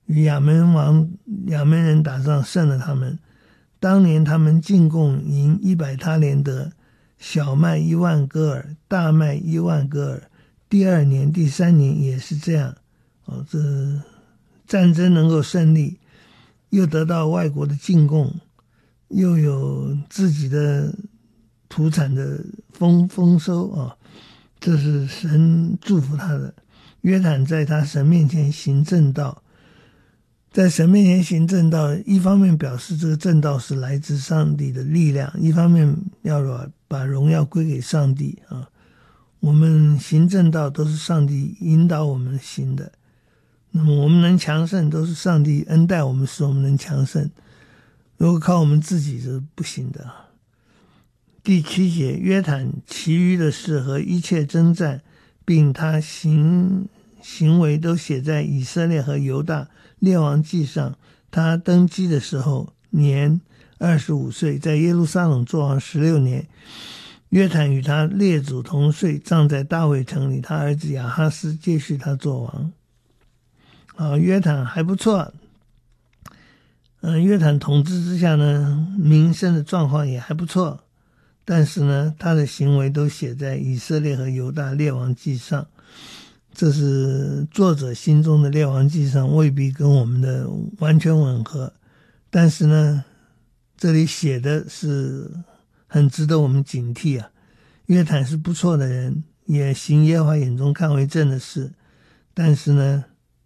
与亚门人打仗，胜了他们。当年他们进贡银100他连得，小麦1万戈尔，大麦1万戈尔。第2年、第3年也是这样。这战争能够胜利，又得到外国的进贡，又有自己的土产的丰收啊，这是神祝福他的。约坦在他神面前行正道，在神面前行正道，一方面表示这个正道是来自上帝的力量，一方面要把荣耀归给上帝啊。我们行正道都是上帝引导我们行的，那么我们能强盛都是上帝恩待我们，使我们能强盛，如果靠我们自己是不行的。第7节，约坦其余的事和一切征战，并他行为都写在以色列和犹大列王记上。他登基的时候年25岁，在耶路撒冷作王16年。约坦与他列祖同睡，葬在大卫城里。他儿子亚哈斯接续他作王。约坦还不错。约坦统治之下呢，民生的状况也还不错。但是呢，他的行为都写在以色列和犹大列王记上，这是作者心中的列王记上，未必跟我们的完全吻合。但是呢，这里写的是很值得我们警惕啊。约坦是不错的人，也行耶和华眼中看为正的事。但是呢，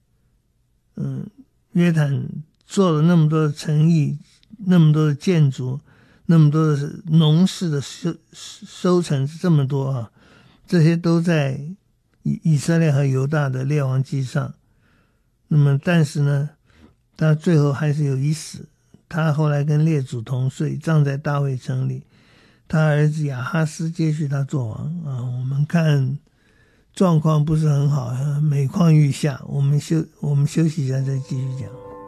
约坦做了那么多的城邑，那么多的建筑，那么多的农事的收成这么多啊，这些都在以色列和犹大的列王记上。那么但是呢，他最后还是有一死，他后来跟列祖同睡，葬在大卫城里。他儿子亚哈斯接续他作王啊。我们看状况不是很好，每况愈下。我们休息一下再继续讲。